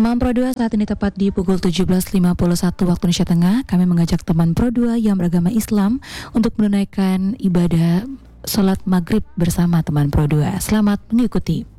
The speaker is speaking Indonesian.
Teman Pro 2, saat ini tepat di pukul 17.51 waktu Indonesia Tengah, kami mengajak teman Pro 2 yang beragama Islam untuk menunaikan ibadah sholat maghrib bersama teman Pro 2. Selamat mengikuti.